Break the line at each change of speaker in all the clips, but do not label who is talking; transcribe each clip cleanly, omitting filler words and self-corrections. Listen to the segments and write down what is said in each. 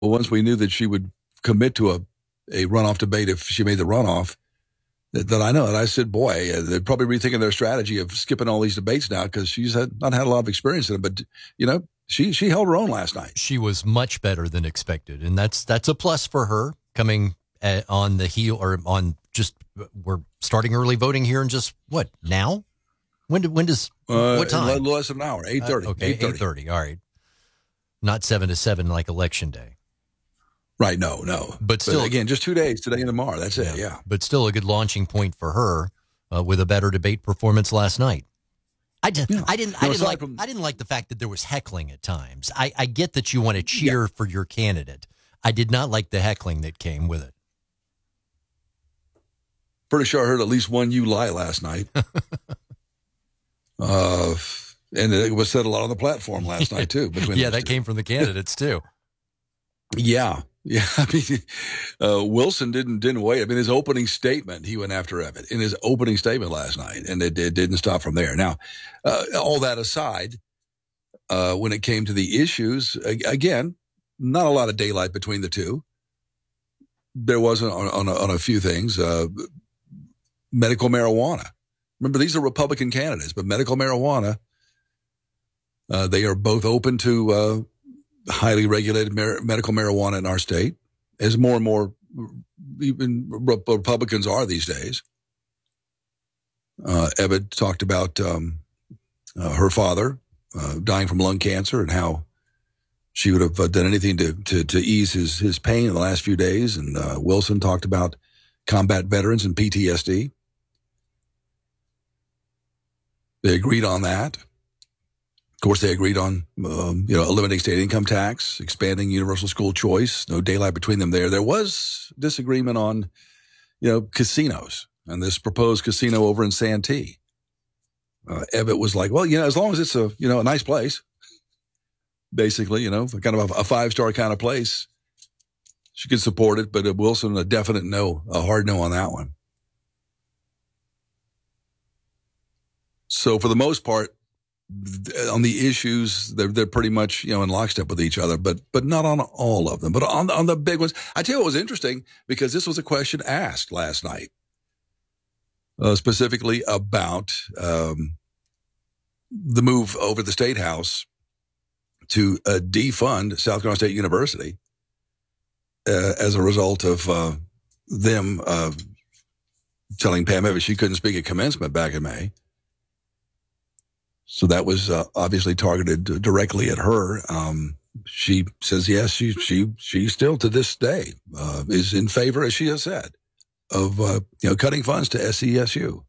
Well, once we knew that she would commit to a runoff debate if she made the runoff, that I know. And I said, boy, they're probably rethinking their strategy of skipping all these debates now because she's not had a lot of experience in it. But, she held her own last night.
She was much better than expected. And that's a plus for her coming on the heel or on just we're starting early voting here in just what now? When does what time?
A little less than an hour, 8:30.
Okay, 8:30. All right, not 7 to 7 like election day.
Right? No.
But still,
again, just 2 days, today and tomorrow. That's it. Yeah.
But still a good launching point for her with a better debate performance last night. I didn't like the fact that there was heckling at times. I get that you want to cheer for your candidate. I did not like the heckling that came with it.
Pretty sure I heard at least one "you lie" last night. And it was said a lot on the platform last night, too.
That came from the candidates, too.
Yeah. I mean, Wilson didn't wait. I mean, his opening statement, he went after Abbott in his opening statement last night, and it didn't stop from there. Now, all that aside, when it came to the issues, again, not a lot of daylight between the two. There wasn't on a few things. Medical marijuana. Remember, these are Republican candidates, but medical marijuana, they are both open to highly regulated medical marijuana in our state, as more and more even Republicans are these days. Ebbett talked about her father dying from lung cancer and how she would have done anything to ease his pain in the last few days. And Wilson talked about combat veterans and PTSD. They agreed on that. Of course, they agreed on, eliminating state income tax, expanding universal school choice, no daylight between them there. There was disagreement on, casinos and this proposed casino over in Santee. Ebbett was like, well, as long as it's a nice place, basically, kind of a 5-star kind of place, she could support it. But Wilson, a definite no, a hard no on that one. So for the most part, on the issues, they're pretty much, in lockstep with each other, but not on all of them. But on the big ones, I tell you what was interesting, because this was a question asked last night, specifically about the move over the State House to defund South Carolina State University as a result of them telling Pam Ebbett she couldn't speak at commencement back in May. So that was obviously targeted directly at her. She says, yes, she still to this day is in favor, as she has said, of cutting funds to SCSU.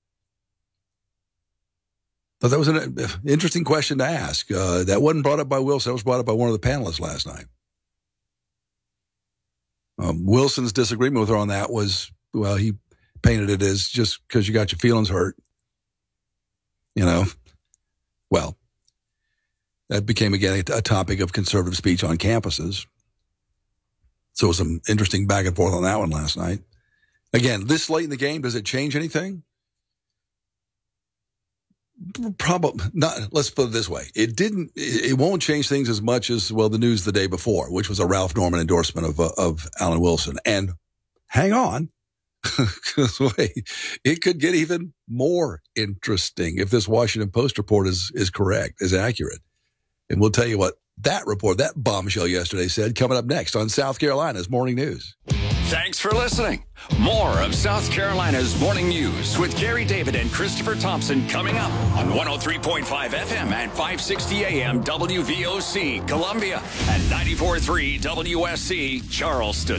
But that was an interesting question to ask. That wasn't brought up by Wilson. That was brought up by one of the panelists last night. Wilson's disagreement with her on that was, well, he painted it as just because you got your feelings hurt, Well, that became, again, a topic of conservative speech on campuses. So it was some interesting back and forth on that one last night. Again, this late in the game, does it change anything? Probably not. Let's put it this way. It won't change things as much as, the news the day before, which was a Ralph Norman endorsement of Alan Wilson. And hang on. Because it could get even more interesting if this Washington Post report is correct, is accurate. And we'll tell you what that report, that bombshell yesterday said, coming up next on South Carolina's Morning News.
Thanks for listening. More of South Carolina's Morning News with Gary David and Christopher Thompson coming up on 103.5 FM and 560 AM WVOC Columbia and 94.3 WSC Charleston.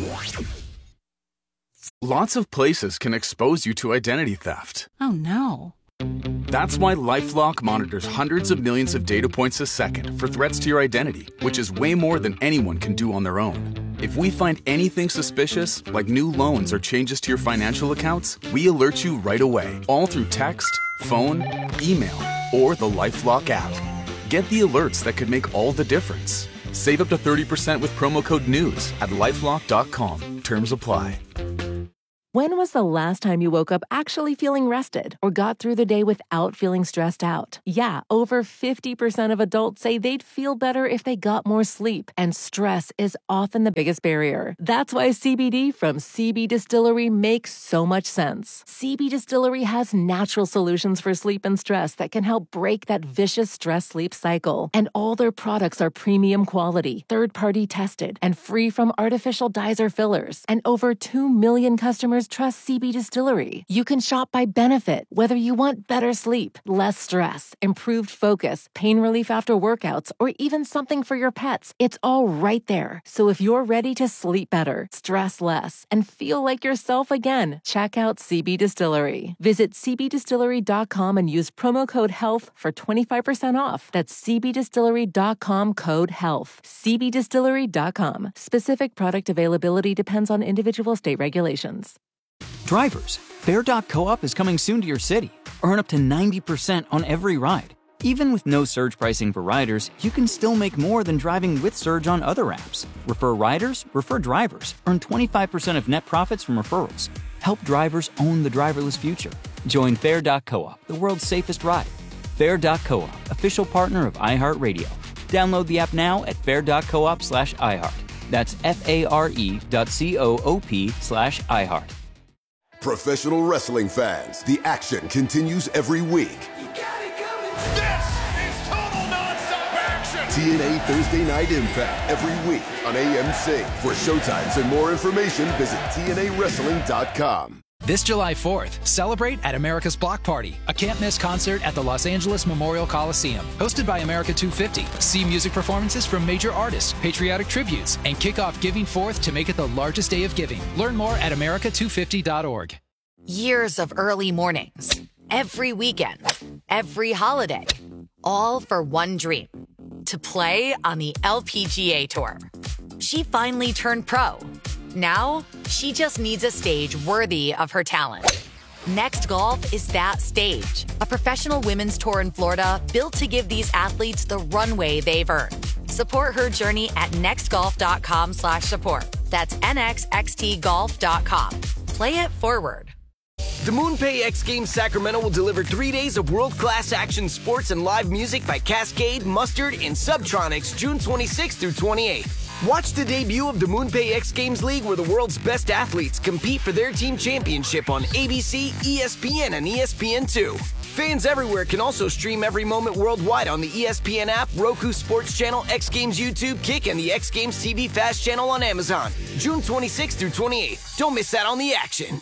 Lots of places can expose you to identity theft.
Oh, no.
That's why LifeLock monitors hundreds of millions of data points a second for threats to your identity, which is way more than anyone can do on their own. If we find anything suspicious, like new loans or changes to your financial accounts, we alert you right away, all through text, phone, email, or the LifeLock app. Get the alerts that could make all the difference. Save up to 30% with promo code NEWS at LifeLock.com. Terms apply.
When was the last time you woke up actually feeling rested or got through the day without feeling stressed out? Yeah, over 50% of adults say they'd feel better if they got more sleep, and stress is often the biggest barrier. That's why CBD from CB Distillery makes so much sense. CB Distillery has natural solutions for sleep and stress that can help break that vicious stress-sleep cycle. And all their products are premium quality, third-party tested, and free from artificial dyes or fillers. And over 2 million customers trust CB Distillery. You can shop by benefit, whether you want better sleep, less stress, improved focus, pain relief after workouts, or even something for your pets. It's all right there. So if you're ready to sleep better, stress less, and feel like yourself again, check out CB Distillery. Visit cbdistillery.com and use promo code HEALTH for 25% off. That's cbdistillery.com, code HEALTH. cbdistillery.com. Specific product availability depends on individual state regulations.
Drivers, Fair.coop is coming soon to your city. Earn up to 90% on every ride. Even with no surge pricing for riders, you can still make more than driving with Surge on other apps. Refer riders, refer drivers. Earn 25% of net profits from referrals. Help drivers own the driverless future. Join Fair.coop, the world's safest ride. Fair.coop, official partner of iHeartRadio. Download the app now at fair.coop/iHeart. That's FARE.coop/iHeart.
Professional wrestling fans, the action continues every week.
This is total nonstop action!
TNA Thursday Night Impact every week on AMC. For showtimes and more information, visit TNAWrestling.com.
This July 4th, celebrate at America's Block Party, a can't-miss concert at the Los Angeles Memorial Coliseum. Hosted by America 250, see music performances from major artists, patriotic tributes, and kick off Giving Forth to make it the largest day of giving. Learn more at america250.org.
Years of early mornings, every weekend, every holiday, all for one dream, to play on the LPGA Tour. She finally turned pro. Now, she just needs a stage worthy of her talent. Next Golf is that stage. A professional women's tour in Florida built to give these athletes the runway they've earned. Support her journey at nextgolf.com/support. That's nxxtgolf.com. Play it forward.
The MoonPay X Games Sacramento will deliver 3 days of world-class action sports and live music by Cascade, Mustard, and Subtronics June 26th through 28th. Watch the debut of the MoonPay X Games League, where the world's best athletes compete for their team championship on ABC, ESPN, and ESPN2. Fans everywhere can also stream every moment worldwide on the ESPN app, Roku Sports Channel, X Games YouTube, Kick, and the X Games TV Fast channel on Amazon. June 26th through 28th. Don't miss out on the action.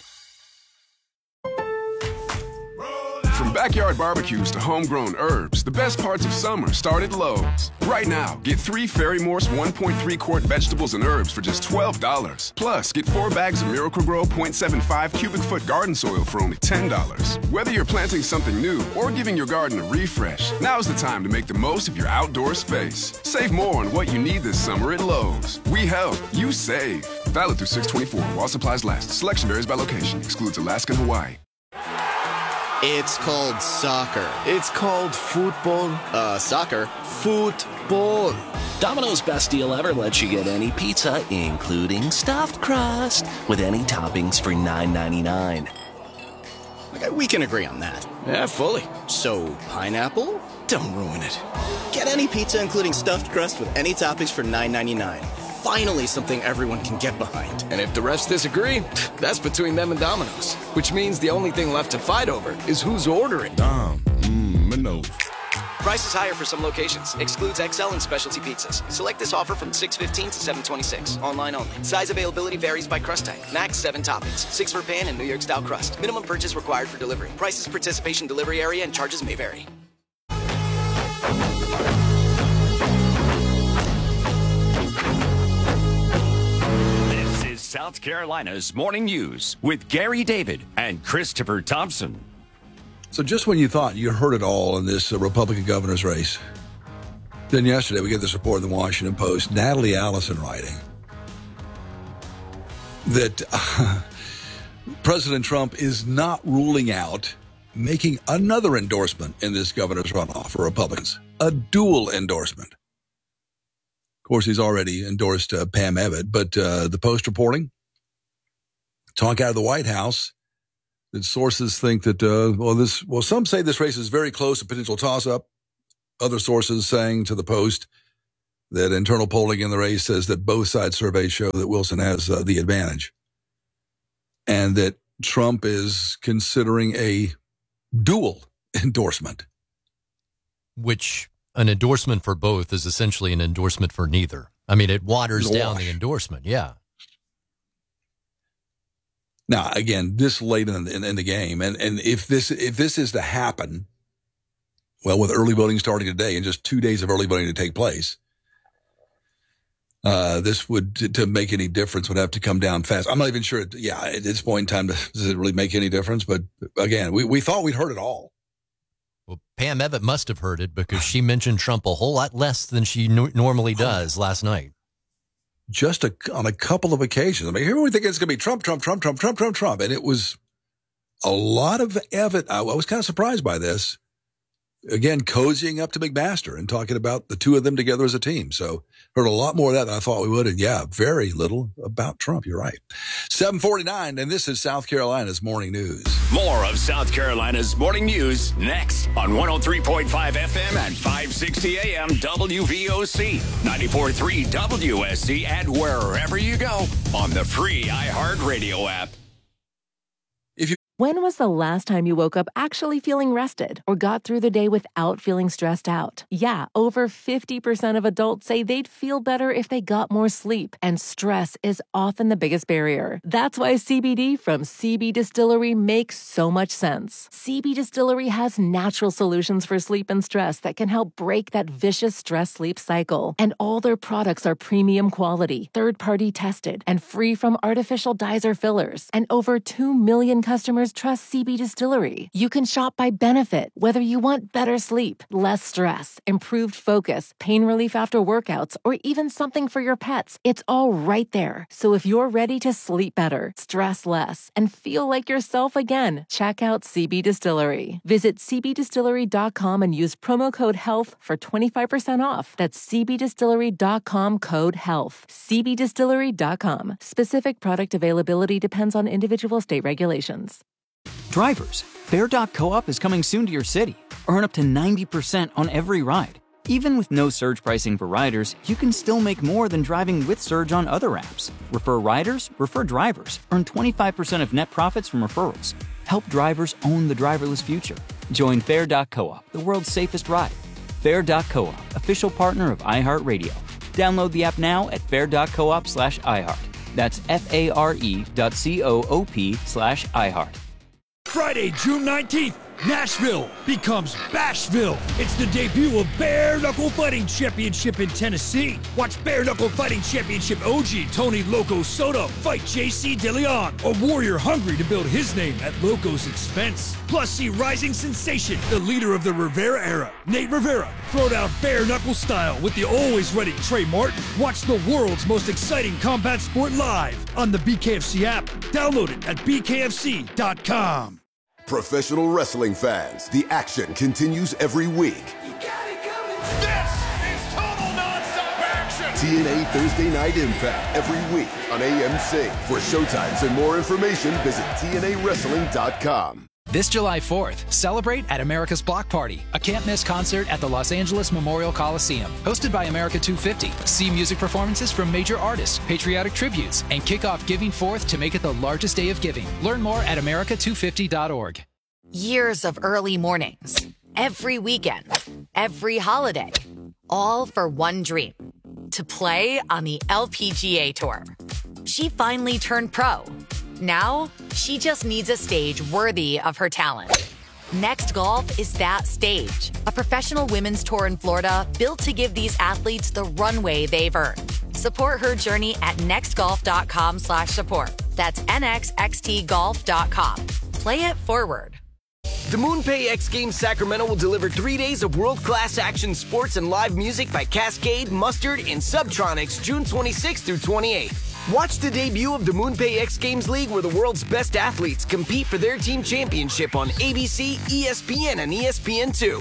From backyard barbecues to homegrown herbs, the best parts of summer start at Lowe's. Right now, get 3 Ferry Morse 1.3 quart vegetables and herbs for just $12. Plus, get 4 bags of Miracle-Gro 0.75 cubic foot garden soil for only $10. Whether you're planting something new or giving your garden a refresh, now's the time to make the most of your outdoor space. Save more on what you need this summer at Lowe's. We help, you save. Valid through 6/24 while supplies last. Selection varies by location. Excludes Alaska and Hawaii.
It's called soccer. It's called football. Soccer. Football.
Domino's Best Deal Ever lets you get any pizza, including stuffed crust, with any toppings for $9.99.
Okay, we can agree on that.
Yeah, fully.
So, pineapple? Don't ruin it. Get any pizza, including stuffed crust, with any toppings for $9.99. Finally, something everyone can get behind.
And if the refs disagree, that's between them and Domino's. Which means the only thing left to fight over is who's ordering.
Domino's.
Price is higher for some locations. Excludes XL and specialty pizzas. Select this offer from 6/15 to 7/26. Online only. Size availability varies by crust type. Max 7 toppings. 6 for pan and New York style crust. Minimum purchase required for delivery. Prices, participation, delivery area, and charges may vary.
South Carolina's Morning News with Gary David and Christopher Thompson.
So just when you thought you heard it all in this Republican governor's race, then yesterday we get this report in the Washington Post, Natalie Allison writing that President Trump is not ruling out making another endorsement in this governor's runoff for Republicans, a dual endorsement. Of course, he's already endorsed Pam Abbott, but the Post reporting talk out of the White House that sources think that, some say this race is very close, a potential toss-up. Other sources saying to the Post that internal polling in the race says that both sides surveys show that Wilson has the advantage and that Trump is considering a dual endorsement.
Which an endorsement for both is essentially an endorsement for neither. I mean, it waters down the endorsement. Yeah.
Now, again, this late in the game, and if this is to happen, well, with early voting starting today and just 2 days of early voting to take place, this would, to make any difference, would have to come down fast. I'm not even sure, at this point in time, does it really make any difference? But again, we thought we'd heard it all.
Well, Pam Evitt must have heard it because she mentioned Trump a whole lot less than she normally does last night.
Just on a couple of occasions. I mean, here we think it's going to be Trump. And it was a lot of Evitt. I was kind of surprised by this. Again, cozying up to McMaster and talking about the two of them together as a team. So heard a lot more of that than I thought we would. And very little about Trump. You're right. 7:49, and this is South Carolina's Morning News.
More of South Carolina's Morning News next on 103.5 FM and 560 AM WVOC, 94.3 WSC, and wherever you go on the free iHeartRadio app.
When was the last time you woke up actually feeling rested or got through the day without feeling stressed out? Yeah, over 50% of adults say they'd feel better if they got more sleep, and stress is often the biggest barrier. That's why CBD from CB Distillery makes so much sense. CB Distillery has natural solutions for sleep and stress that can help break that vicious stress-sleep cycle. And all their products are premium quality, third-party tested, and free from artificial dyes or fillers. And over 2 million customers trust CB Distillery. You can shop by benefit, whether you want better sleep, less stress, improved focus, pain relief after workouts, or even something for your pets. It's all right there. So if you're ready to sleep better, stress less, and feel like yourself again, check out CB Distillery. Visit cbdistillery.com and use promo code HEALTH for 25% off. That's cbdistillery.com, code HEALTH. cbdistillery.com. Specific product availability depends on individual state regulations.
Drivers, Fair.coop is coming soon to your city. Earn up to 90% on every ride. Even with no surge pricing for riders, you can still make more than driving with Surge on other apps. Refer riders, refer drivers. Earn 25% of net profits from referrals. Help drivers own the driverless future. Join Fair.coop, the world's safest ride. Fair.coop, official partner of iHeartRadio. Download the app now at fair.coop/iHeart. That's FARE.coop/iHeart.
Friday, June 19th, Nashville becomes Bashville. It's the debut of Bare Knuckle Fighting Championship in Tennessee. Watch Bare Knuckle Fighting Championship OG Tony Loco Soto fight JC DeLeon, a warrior hungry to build his name at Loco's expense. Plus, see rising sensation, the leader of the Rivera era, Nate Rivera, throw down bare knuckle style with the always ready Trey Martin. Watch the world's most exciting combat sport live on the BKFC app. Download it at bkfc.com.
Professional wrestling fans, the action continues every week.
This is total nonstop action!
TNA Thursday Night Impact every week on AMC. For showtimes and more information, visit TNAWrestling.com.
This July 4th, celebrate at America's Block Party, a can't-miss concert at the Los Angeles Memorial Coliseum. Hosted by America 250. See music performances from major artists, patriotic tributes, and kick off Giving Forth to make it the largest day of giving. Learn more at america250.org.
Years of early mornings, every weekend, every holiday, all for one dream, to play on the LPGA Tour. She finally turned pro. Now, she just needs a stage worthy of her talent. Next Golf is that stage. A professional women's tour in Florida built to give these athletes the runway they've earned. Support her journey at nextgolf.com/support. That's nxxtgolf.com. Play it forward.
The MoonPay X Games Sacramento will deliver 3 days of world-class action sports and live music by Cascade, Mustard, and Subtronics June 26th through 28th. Watch the debut of the MoonPay X Games League where the world's best athletes compete for their team championship on ABC, ESPN, and ESPN2.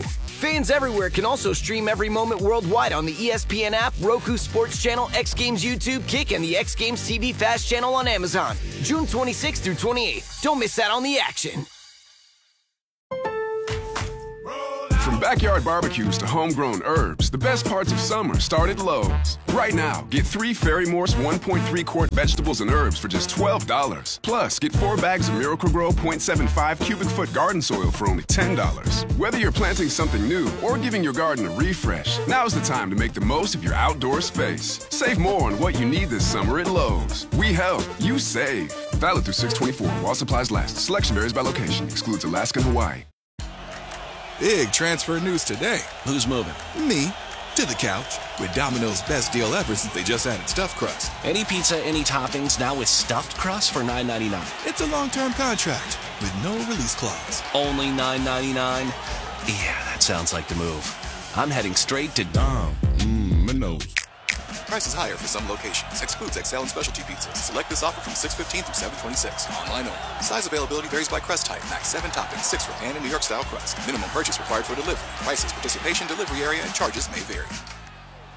Fans everywhere can also stream every moment worldwide on the ESPN app, Roku Sports Channel, X Games YouTube, Kick, and the X Games TV Fast Channel on Amazon. June 26th through 28th. Don't miss out on the action.
From backyard barbecues to homegrown herbs, the best parts of summer start at Lowe's. Right now, get 3 Ferry Morse 1.3 quart vegetables and herbs for just $12. Plus, get 4 bags of Miracle-Gro 0.75 cubic foot garden soil for only $10. Whether you're planting something new or giving your garden a refresh, now's the time to make the most of your outdoor space. Save more on what you need this summer at Lowe's. We help, you save. Valid through 6/24 while supplies last. Selection varies by location. Excludes Alaska and Hawaii.
Big transfer news today. Who's moving? Me. To the couch. With Domino's best deal ever since they just added stuffed crust.
Any pizza, any toppings, now with stuffed crust for $9.99.
It's a long-term contract with no release clause.
Only $9.99? Yeah, that sounds like the move. I'm heading straight to
Domino's. Price is higher for some locations. Excludes XL and specialty pizzas. Select this offer from 6/15 through 7/26. Online only. Size availability varies by crust type. Max 7 toppings, 6 for pan and New York style crust. Minimum purchase required for delivery. Prices, participation, delivery area, and charges may vary.